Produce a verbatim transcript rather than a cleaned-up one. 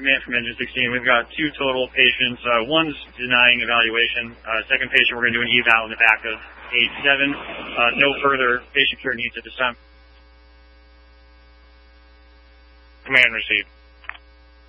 Command from Engine sixteen. We've got two total patients. Uh, one's denying evaluation. Uh, second patient, we're going to do an eval in the back of eight seven. Uh, no further patient care needs at this time. Command received.